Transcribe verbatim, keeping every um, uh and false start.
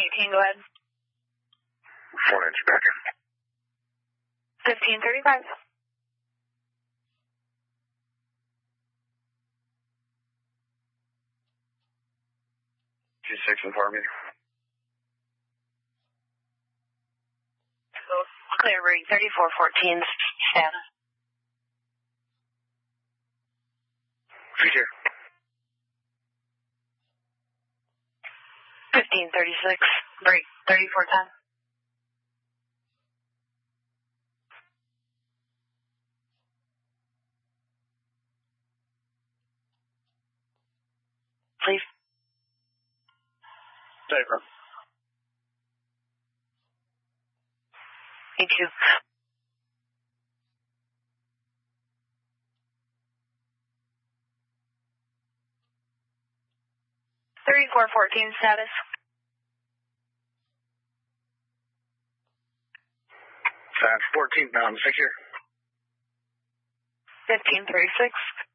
eighteen, go ahead. four ninety back in. fifteen thirty-five. two six in front of me. Clear rig thirty-four fourteen, status. Feature. fifteen thirty-six, break thirty-four ten. Please. Safer. Thank you. thirty-four fourteen status. That's fourteen pounds, secure. fifteen thirty-six.